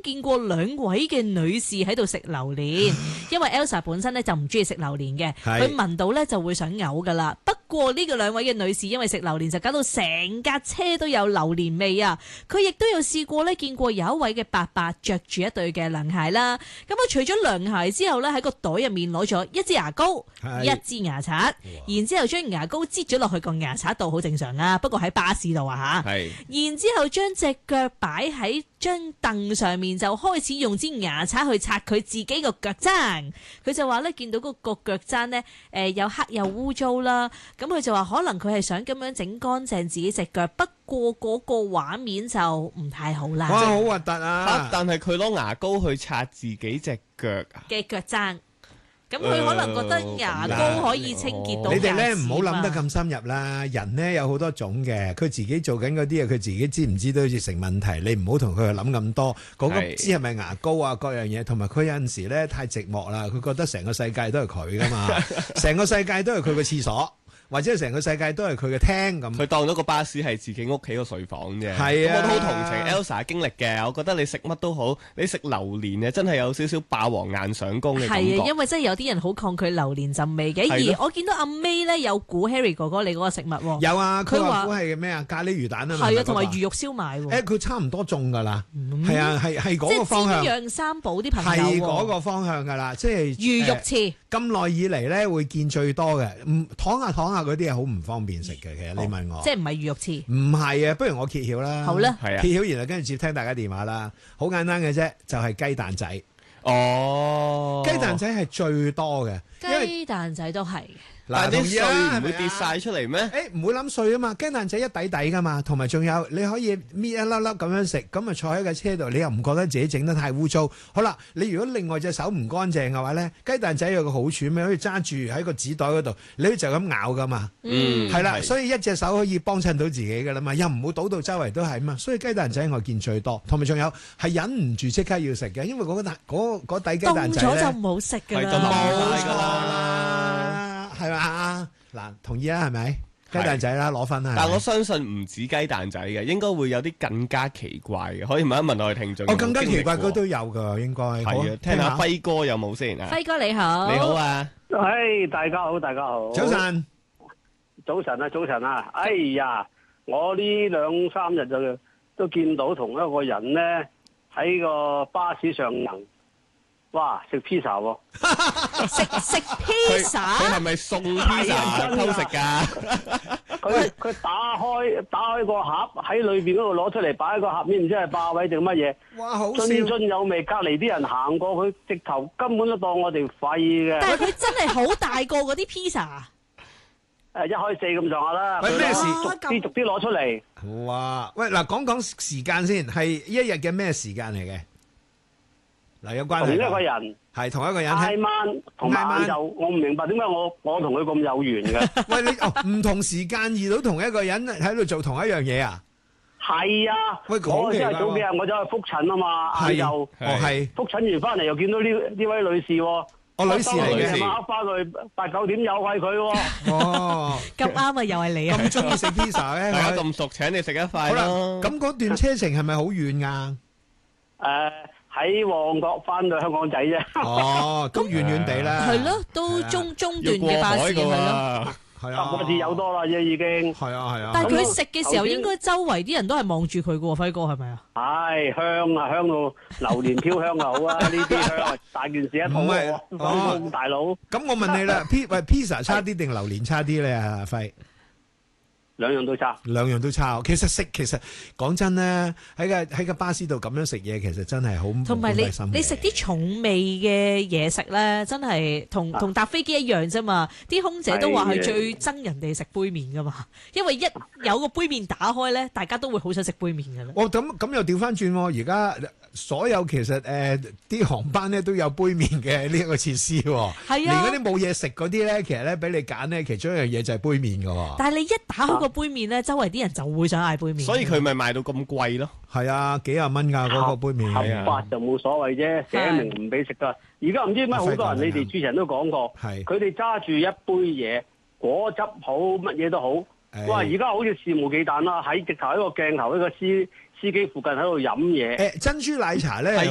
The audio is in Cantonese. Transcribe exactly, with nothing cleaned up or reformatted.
見過兩位嘅女士喺度食榴蓮，因為 Elsa 本身咧就唔中意食榴蓮嘅，佢聞到咧就會想嘔噶啦。不過呢個兩位嘅女士因為食榴蓮就搞到成架車都有榴蓮味啊！佢亦都有試過咧，見過有一位嘅伯伯着住一對嘅涼鞋啦。咁啊，除咗涼鞋之後咧，喺個袋入面攞咗一支牙膏、一支牙刷，然之後將牙膏擠咗落去個牙刷度，好正常啊。不過喺巴士度啊吓，然之後將隻腳擺喺張凳上面，就開始用支牙刷去擦佢自己個腳踭。佢就話咧，見到嗰個腳踭咧，誒又黑又污糟啦。咁佢就話可能佢係想咁樣整乾淨自己隻腳，不過嗰個畫面就唔太好啦。 哇，好核突啊！ 但係佢攞牙膏去擦自己隻腳啊嘅腳踭。咁佢可能覺得牙膏可以清潔到、呃。 你哋咧唔好諗得咁深入啦。人咧有好多種嘅，佢自己做緊嗰啲嘢，佢自己知唔知都好似成問題。你唔好同佢去諗咁多。嗰、那個知係咪牙膏啊，各樣嘢。同埋佢有陣時咧太寂寞啦，佢覺得成個世界都係佢噶嘛，成個世界都係佢個廁所。或者成個世界都係佢嘅廳咁， 佢當咗個巴士係自己屋企個睡房啫。 係啊， 我都好同情 Elsa 經歷嘅。我覺得你食乜都好，你食榴蓮咧真係有少少霸王硬上弓嘅感覺。 係啊，因為真係有啲人好抗拒榴蓮陣味嘅。而我見到阿 May 咧有估 Harry 哥哥你嗰個食物喎。 有啊，佢話估係咩啊？咖喱魚蛋啊嘛。 係啊，同埋魚肉燒賣喎。 誒，佢差唔多中㗎啦。係啊，係係嗰個方向。 即係煎釀三寶啲朋友。 係嗰個方向㗎啦，即係魚肉翅。咁耐以嚟咧會見最多嘅，唔躺下躺下嗰啲係好唔方便食嘅。其實你問我， 即係唔係魚肉翅？ 唔係啊，不如我揭曉啦。 好啦， 揭曉然後跟住接聽大家電話啦。好簡單嘅啫，就係雞蛋仔。 哦， 雞蛋仔係最多嘅， 雞蛋仔都係。 但係啲碎唔會跌晒出嚟咩？ 誒唔會諗碎啊嘛，雞蛋仔一底底噶嘛，同埋仲有你可以搣一粒粒咁樣食，咁啊坐喺架車度，你又唔覺得自己整得太污糟。好啦，你如果另外隻手唔乾淨嘅話咧，雞蛋仔有個好處咩？可以揸住喺個紙袋嗰度，你就咁咬噶嘛。 嗯， 係啦，所以一隻手可以幫襯到自己噶啦嘛，又唔會倒到周圍都係嘛。所以雞蛋仔我見最多，同埋仲有係忍唔住即刻要食嘅，因為嗰個蛋嗰嗰底雞蛋仔咧， 凍咗就唔好食㗎啦。 冇錯啦，係嘛？嗱，同意啦，係咪？雞蛋仔啦，攞分啦。 但我相信唔止雞蛋仔嘅，應該會有啲更加奇怪嘅，可以問一問我哋聽眾。 哦，更加奇怪嗰都有㗎，應該。 係啊，聽下輝哥有冇先啊？ 輝哥你好。 你好啊。 誒，大家好，大家好。 早晨。 早晨啊，早晨啊！哎呀，我呢兩三日就都見到同一個人咧喺個巴士上行。哇！食 pizza 喎， 食食 pizza， 佢係咪送 pizza 偷食㗎？ 佢佢打開打開個盒喺裏邊嗰度攞出嚟擺喺個盒面，唔知係霸位定乜嘢？ 哇！好笑， 津津有味。隔離啲人行過，佢直頭根本都當我哋廢嘅。 但係佢真係好大個嗰啲 pizza。 誒，一開四咁上下啦。 喂，咩事？ 逐啲逐啲攞出嚟。 哇！喂，嗱，講講時間先，係一日嘅咩時間嚟嘅？嗱，有關係。同一個人係同一個人。 挨晚同晚就，我唔明白點解我我同佢咁有緣嘅。 喂，你哦唔同時間遇到同一個人喺度做同一樣嘢啊？ 係啊。 喂， 我即係早幾日我走去覆診啊嘛，晏晝。 哦，係。 覆診完翻嚟又見到呢呢位女士喎。 哦，女士嚟嘅。 晚黑翻去八九點又係佢喎。 哦， 咁啱啊，又係你啊！ 咁中意食 pizza 咧？ 係啊，咁熟請你食一塊。 好啦，咁嗰段車程係咪好遠㗎？ 誒。喺旺角翻到香港仔啫。 哦，咁遠遠地啦。 係咯，都中中段嘅巴士係咯。 係啊， 十個字有多啦啫，已經。 係啊係啊。 但係佢食嘅時候，應該周圍啲人都係望住佢嘅喎，輝哥係咪啊？ 係香啊，香到榴蓮飄香就好啊！呢啲香啊，大件事一套喎。哦，大佬。 咁我問你啦，P 喂 pizza 差啲定榴蓮差啲咧？阿輝。 兩樣都差， 兩樣都差。其實食其實講真咧，喺個喺個巴士度咁樣食嘢，其實真係好同埋你你食啲重味嘅嘢食咧，真係同同搭飛機一樣啫嘛。啲空姐都話係最憎人哋食杯麵噶嘛，因為一有個杯麵打開咧，大家都會好想食杯麵噶啦。 哦，咁咁又調翻轉喎，而家所有其實誒啲航班咧都有杯麵嘅呢一個設施喎。係啊，連嗰啲冇嘢食嗰啲咧，其實咧俾你揀咧，其中一樣嘢就係杯麵噶。但係你一打開個杯麵咧，周圍啲人就會想嗌杯麵， 所以佢咪賣到咁貴咯。 係啊，幾廿蚊㗎嗰個杯麵。 合法就冇所謂啫，寫明唔俾食㗎。而家唔知點解好多人，你哋主持人都講過，佢哋揸住一杯嘢，果汁好，乜嘢都好。哇！而家好似肆無忌憚啦，喺直頭喺個鏡頭，喺個司司機附近喺度飲嘢。 誒珍珠奶茶咧。